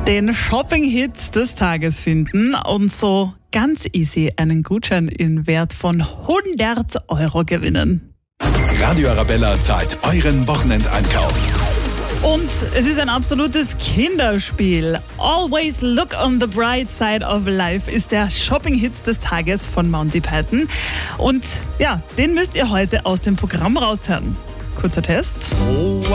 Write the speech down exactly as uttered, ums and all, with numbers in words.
Den Shopping-Hit des Tages finden und so ganz easy einen Gutschein im Wert von hundert Euro gewinnen. Radio Arabella zahlt euren Wochenendeinkauf. Und es ist ein absolutes Kinderspiel. Always look on the bright side of life ist der Shopping-Hit des Tages von Monty Python. Und ja, den müsst ihr heute aus dem Programm raushören. Kurzer Test.